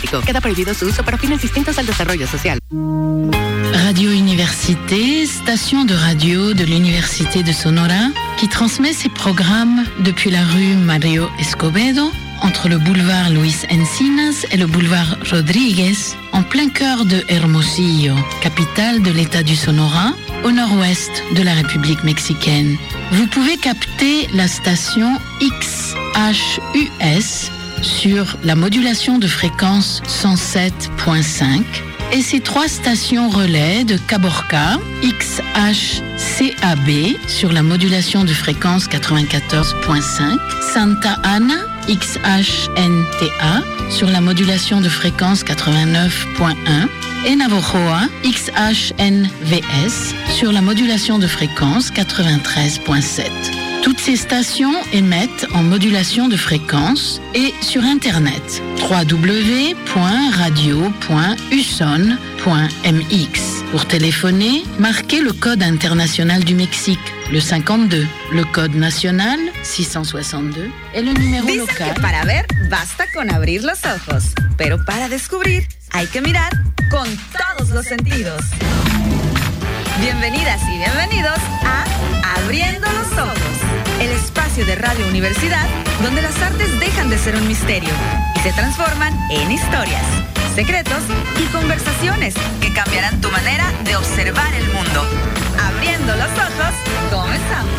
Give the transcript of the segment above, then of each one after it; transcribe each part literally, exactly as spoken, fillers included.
México. Queda prohibido su uso para fines distintos al desarrollo social. Radio Université, station de radio de l'Université de Sonora, qui transmet ses programmes depuis la rue Mario Escobedo, entre le boulevard Luis Encinas et le boulevard Rodríguez, en plein cœur de Hermosillo, capitale de l'État du Sonora, au nord-ouest de la République mexicaine. Vous pouvez capter la station X H U S sur la modulation de fréquence cent sept point cinq et ses trois stations relais de Caborca, X H C A B sur la modulation de fréquence quatre-vingt-quatorze point cinq, Santa Ana, X H N T A sur la modulation de fréquence quatre-vingt-neuf point un et Navojoa, X H N V S sur la modulation de fréquence quatre-vingt-treize point sept. Toutes ces stations émettent en modulation de fréquence et sur Internet w w w point radio point u son point m x. Pour téléphoner, marquez le code international du Mexique, le cinquante-deux, le code national six cent soixante-deux et le numéro Dicen local. Que para ver basta con abrir los ojos, pero para descubrir hay que mirar con todos los sentidos. Bienvenidas y bienvenidos a Abriendo los Ojos, el espacio de Radio Universidad donde las artes dejan de ser un misterio y se transforman en historias, secretos y conversaciones que cambiarán tu manera de observar el mundo. Abriendo los ojos, comenzamos.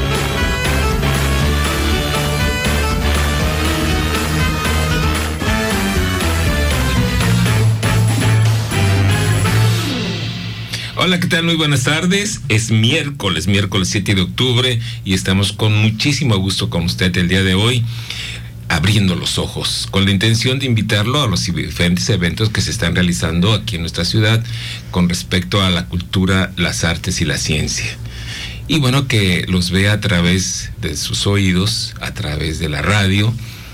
Hola, ¿qué tal? Muy buenas tardes. Es miércoles, miércoles siete de octubre y estamos con muchísimo gusto con usted el día de hoy, abriendo los ojos, con la intención de invitarlo a los diferentes eventos que se están realizando aquí en nuestra ciudad con respecto a la cultura, las artes y la ciencia. Y bueno, que los vea a través de sus oídos, a través de la radio,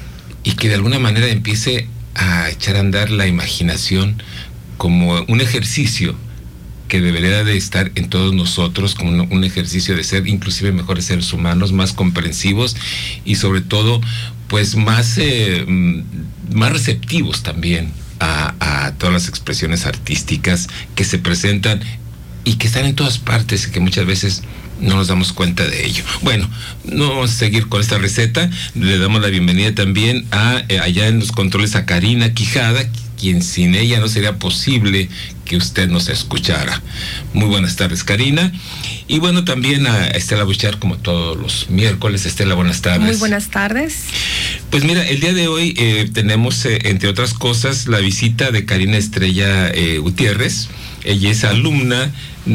y que de alguna manera empiece a echar a andar la imaginación como un ejercicio que debería de estar en todos nosotros, como un, un ejercicio de ser inclusive mejores seres humanos, más comprensivos y sobre todo pues más, eh, más receptivos también a, a todas las expresiones artísticas que se presentan y que están en todas partes y que muchas veces no nos damos cuenta de ello. Bueno, no vamos a seguir con esta receta. Le damos la bienvenida también a eh, allá en los controles a Karina Quijada, quien sin ella no sería posible que usted nos escuchara. Muy buenas tardes, Karina. Y bueno, también a Estela Buchar, como todos los miércoles. Estela, buenas tardes. Muy buenas tardes. Pues mira, el día de hoy eh, tenemos, eh, entre otras cosas, la visita de Karina Estrella eh, Gutiérrez. Ella es alumna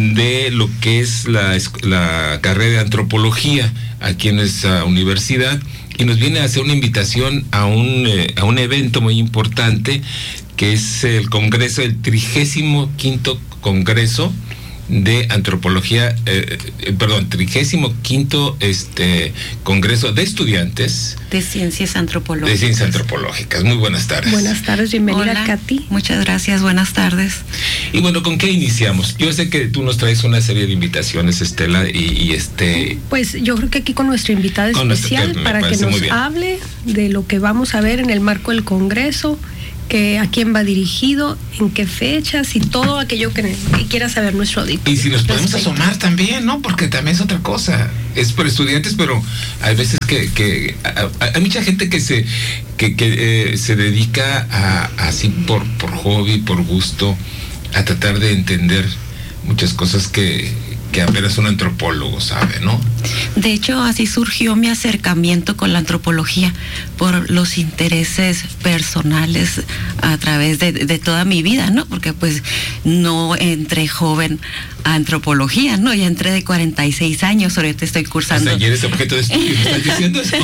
de lo que es la, la carrera de antropología aquí en nuestra universidad y nos viene a hacer una invitación a un, eh, a un evento muy importante que es el congreso, el trigésimo quinto congreso de antropología, eh, eh, perdón, trigésimo quinto este, congreso de estudiantes de ciencias antropológicas. De ciencias antropológicas. Muy buenas tardes. Buenas tardes, bienvenida. Hola, Katy. Muchas gracias, buenas tardes. Y bueno, ¿con qué iniciamos? Yo sé que tú nos traes una serie de invitaciones, Estela, y, y este... Pues yo creo que aquí con nuestra invitada con especial nuestro, que para que nos hable de lo que vamos a ver en el marco del congreso, que a quién va dirigido, en qué fechas y todo aquello que, que quiera saber nuestro auditorio. Y si nos podemos asomar también, ¿no? Porque también es otra cosa. Es por estudiantes, pero hay veces que, que hay mucha gente que se que, que eh, se dedica a así por por hobby, por gusto, a tratar de entender muchas cosas que que apenas un antropólogo sabe, ¿no? De hecho, así surgió mi acercamiento con la antropología, por los intereses personales a través de, de toda mi vida, ¿no? Porque pues no entré joven a antropología, ¿no? Ya entré de cuarenta y seis años, ahorita estoy cursando. Hasta ayer es objeto de estudio, ¿me estás diciendo eso?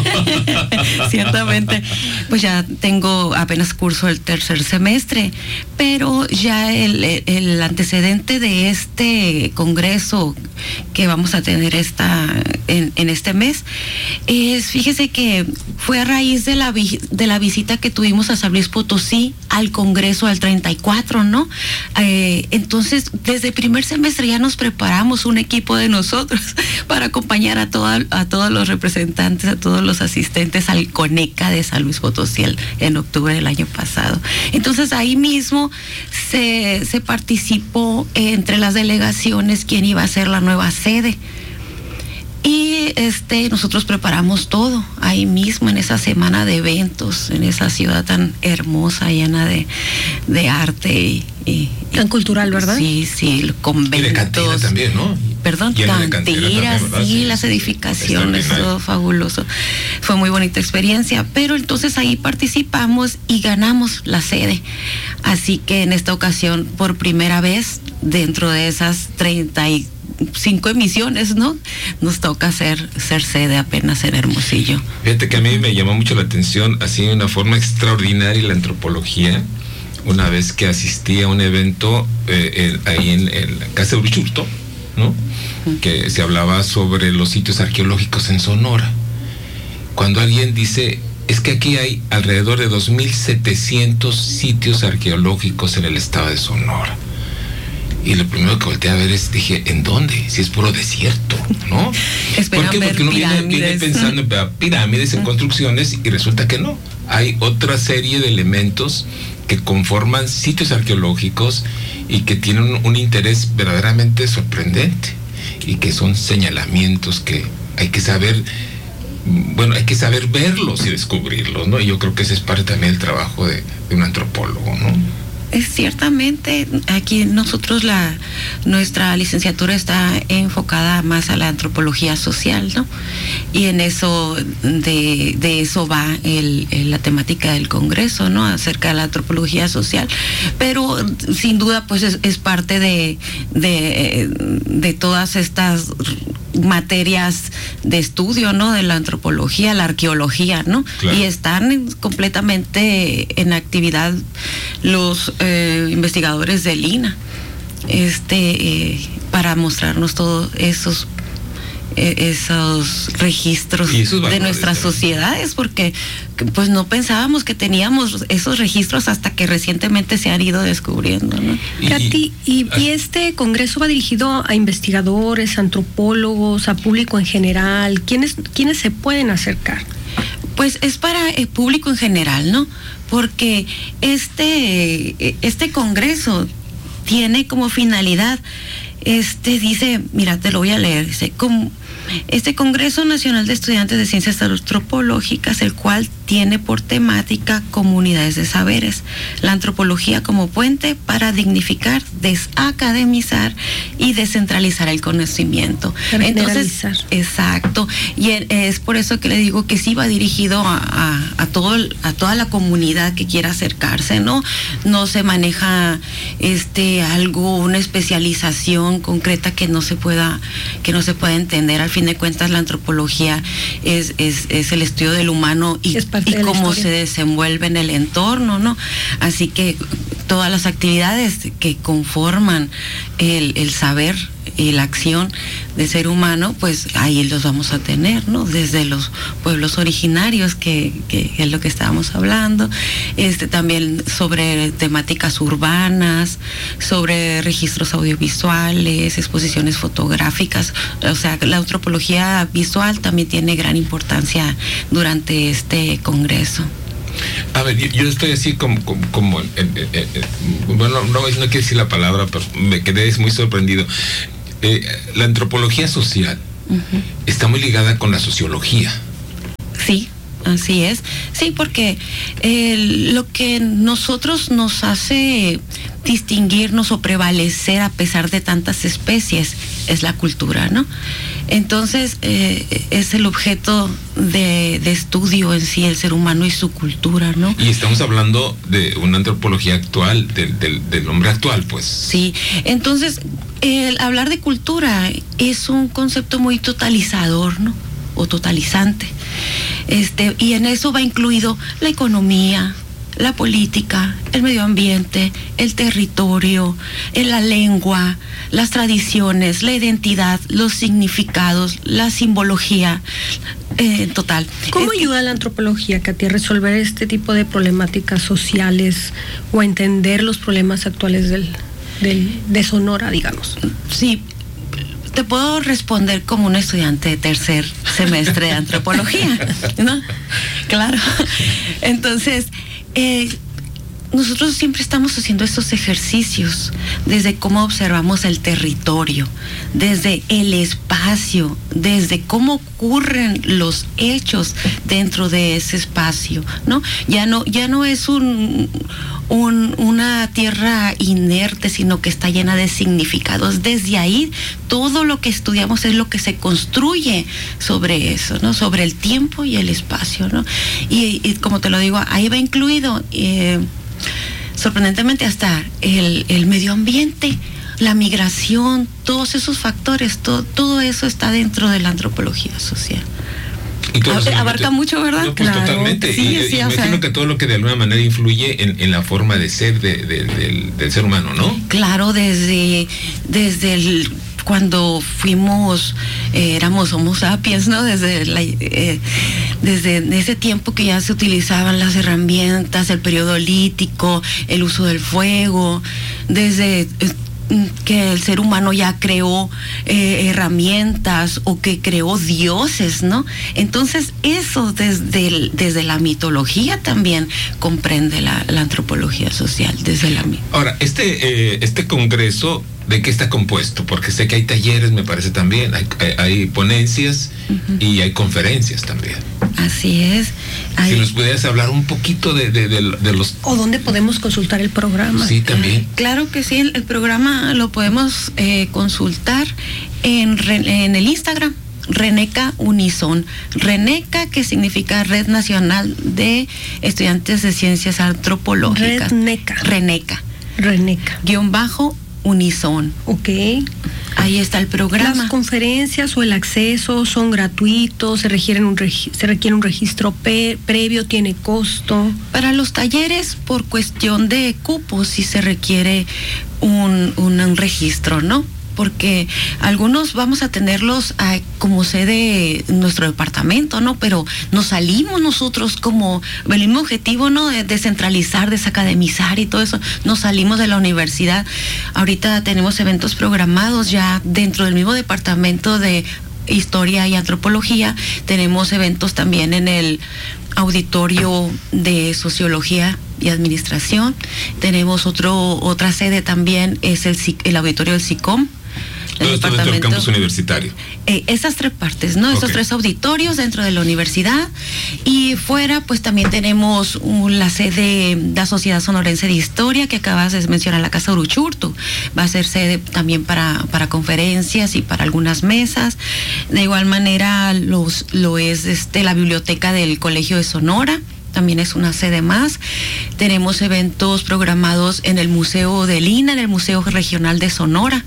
Ciertamente, pues ya tengo, apenas curso el tercer semestre, pero ya el, el antecedente de este congreso que vamos a tener esta en, en este mes es, fíjese que fue a raíz de la de la visita que tuvimos a San Luis Potosí al congreso al treinta y cuatro, ¿no? Eh, entonces, desde el primer semestre pero ya nos preparamos un equipo de nosotros para acompañar a, toda, a todos los representantes, a todos los asistentes al CONECA de San Luis Potosí en octubre del año pasado. Entonces ahí mismo se, se participó entre las delegaciones quién iba a ser la nueva sede. Y este, nosotros preparamos todo ahí mismo en esa semana de eventos, en esa ciudad tan hermosa, llena de, de arte y, y tan cultural, ¿verdad? Sí, sí, conventos. Y de cantina también, ¿no? Perdón, cantinas, sí, sí, las edificaciones, todo fabuloso. Fue muy bonita experiencia, pero entonces ahí participamos y ganamos la sede. Así que en esta ocasión, por primera vez, dentro de esas treinta y cinco emisiones, ¿no? Nos toca ser, ser sede apenas en Hermosillo. Fíjate que a mí me llamó mucho la atención, así de una forma extraordinaria, la antropología. Una vez que asistí a un evento eh, eh, ahí en, en la Casa de Uruchurto, ¿no? Uh-huh. Que se hablaba sobre los sitios arqueológicos en Sonora. Cuando alguien dice, es que aquí hay alrededor de dos mil setecientos sitios arqueológicos en el estado de Sonora. Y lo primero que volteé a ver es, dije, ¿en dónde? Si es puro desierto, ¿no? ¿Por qué? Porque uno viene, viene pensando en pirámides, en construcciones, y resulta que no. Hay otra serie de elementos que conforman sitios arqueológicos y que tienen un, un interés verdaderamente sorprendente, y que son señalamientos que hay que saber, bueno, hay que saber verlos y descubrirlos, ¿no? Y yo creo que ese es parte también del trabajo de, de un antropólogo, ¿no? Es ciertamente, aquí nosotros la nuestra licenciatura está enfocada más a la antropología social, ¿no? Y en eso, de, de eso va el, el, la temática del Congreso, ¿no? Acerca de la antropología social. Pero sin duda, pues es, es parte de, de, de todas estas materias de estudio, ¿no? De la antropología, la arqueología, ¿no? Claro. Y están completamente en actividad los eh, investigadores del I N A, este, eh, para mostrarnos todos esos eh, esos registros esos de nuestras también. sociedades, porque pues no pensábamos que teníamos esos registros hasta que recientemente se han ido descubriendo, ¿no? Katy, y, y este congreso va dirigido a investigadores, antropólogos, a público en general. ¿Quiénes, quiénes se pueden acercar? Pues es para el público en general, ¿no? Porque este, este congreso tiene como finalidad, este dice, mira, te lo voy a leer, dice, como este Congreso Nacional de Estudiantes de Ciencias Antropológicas, el cual tiene por temática comunidades de saberes, la antropología como puente para dignificar, desacademizar y descentralizar el conocimiento. Entonces, exacto, y es por eso que le digo que sí va dirigido a, a, a todo a toda la comunidad que quiera acercarse, ¿no? No se maneja este algo, una especialización concreta que no se pueda, que no se pueda entender. Al fin de cuentas, la antropología es, es, es el estudio del humano y, y cómo se desenvuelve en el entorno, ¿no? Así que todas las actividades que conforman el, el saber y la acción de ser humano, pues ahí los vamos a tener, ¿no? Desde los pueblos originarios, que, que es lo que estábamos hablando, este también sobre temáticas urbanas, sobre registros audiovisuales, exposiciones fotográficas. O sea, la antropología visual también tiene gran importancia durante este congreso. A ver, yo, yo estoy así como, como, como eh, eh, eh, bueno, no, no quiero decir la palabra, pero me quedé muy sorprendido. Eh, la antropología social uh-huh. está muy ligada con la sociología. Sí, así es. Sí, porque eh, lo que nosotros nos hace distinguirnos o prevalecer a pesar de tantas especies es la cultura, ¿no? Entonces, eh, es el objeto de, de estudio en sí, el ser humano y su cultura, ¿no? Y estamos hablando de una antropología actual, del, del, del hombre actual, pues. Sí, entonces, el hablar de cultura es un concepto muy totalizador, ¿no? O totalizante. Este, y en eso va incluido la economía, la política, el medio ambiente, el territorio, la lengua, las tradiciones, la identidad, los significados, la simbología, eh, en total. ¿Cómo es ayuda que... la antropología, Katy, a resolver este tipo de problemáticas sociales o a entender los problemas actuales del, del, de Sonora, digamos. Sí, te puedo responder como un estudiante de tercer semestre de antropología, ¿no? Claro. Entonces, eh, nosotros siempre estamos haciendo estos ejercicios desde cómo observamos el territorio, desde el espacio, desde cómo ocurren los hechos dentro de ese espacio, ¿no? Ya no, ya no es un, un, una tierra inerte, sino que está llena de significados. Desde ahí, todo lo que estudiamos es lo que se construye sobre eso, ¿no? Sobre el tiempo y el espacio, ¿no? Y, y como te lo digo, ahí va incluido... Eh, sorprendentemente hasta el, el medio ambiente, la migración, todos esos factores, todo, todo eso está dentro de la antropología social. Ab- abarca mucho, ¿verdad? No, pues claro, totalmente. Sí, y, sí, y imagino sea, que todo lo que de alguna manera influye en, en la forma de ser de, de, del, del ser humano, ¿no? Claro, desde, desde el... cuando fuimos, eh, éramos homo sapiens, ¿no? Desde, la, eh, desde ese tiempo que ya se utilizaban las herramientas, el periodo lítico, el uso del fuego, desde... Eh, que el ser humano ya creó eh, herramientas o que creó dioses, ¿no? Entonces eso desde, el, desde la mitología también comprende la, la antropología social, desde la Ahora, este, eh, este congreso, ¿de qué está compuesto? Porque sé que hay talleres, me parece también, hay, hay, hay ponencias uh-huh. y hay conferencias también. Así es. Hay... Si nos pudieras hablar un poquito de, de, de, de los... ¿O dónde podemos consultar el programa? Sí, también. Claro que sí, el, el programa lo podemos eh, consultar en, en el Instagram. Reneca Unison. Reneca, que significa Red Nacional de Estudiantes de Ciencias Antropológicas. Reneca. Reneca. Reneca. Guión bajo Unison. Ok. Ahí está el programa. Las conferencias o el acceso son gratuitos, se requiere un, regi- se requiere un registro pe- previo, tiene costo. Para los talleres, por cuestión de cupos, sí se requiere un, un, un registro, ¿no? Porque algunos vamos a tenerlos a, como sede nuestro departamento, ¿no? Pero nos salimos nosotros como, el mismo objetivo, ¿no? De descentralizar, desacademizar y todo eso, nos salimos de la universidad. Ahorita tenemos eventos programados ya dentro del mismo departamento de Historia y Antropología. Tenemos eventos también en el auditorio de Sociología y Administración. Tenemos otro otra sede también, es el, el auditorio del SICOM. Todo esto dentro del campus universitario. Eh, esas tres partes, ¿no? Okay. Esos tres auditorios dentro de la universidad. Y fuera, pues también tenemos un, la sede de la Sociedad Sonorense de Historia, que acabas de mencionar, la Casa Uruchurtu. Va a ser sede también para, para conferencias y para algunas mesas. De igual manera, los, lo es este, la biblioteca del Colegio de Sonora. También es una sede más. Tenemos eventos programados en el Museo del I N A, en el Museo Regional de Sonora.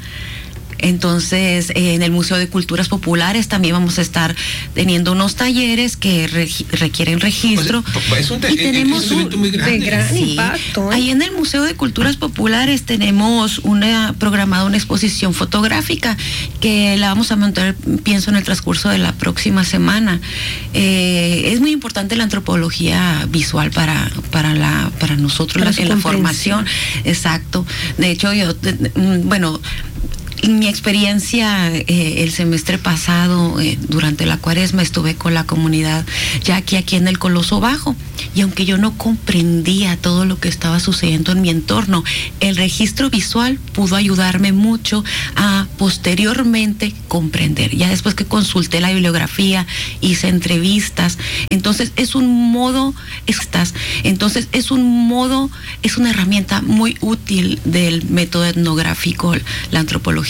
Entonces, eh, en el Museo de Culturas Populares también vamos a estar teniendo unos talleres que re- requieren registro. O sea, es un, ta- y tenemos es un evento muy grande. De gran sí. impacto. ¿eh? Ahí en el Museo de Culturas Populares tenemos una programada una exposición fotográfica que la vamos a montar, pienso, en el transcurso de la próxima semana. Eh, es muy importante la antropología visual para, para, la, para nosotros para la, en la formación. Exacto. De hecho, yo, bueno... En mi experiencia, eh, el semestre pasado, eh, durante la cuaresma, estuve con la comunidad ya aquí, aquí en el Coloso Bajo. Y aunque yo no comprendía todo lo que estaba sucediendo en mi entorno, el registro visual pudo ayudarme mucho a posteriormente comprender. Ya después que consulté la bibliografía, hice entrevistas. Entonces es un modo, estas, entonces es un modo, es una herramienta muy útil del método etnográfico, la antropología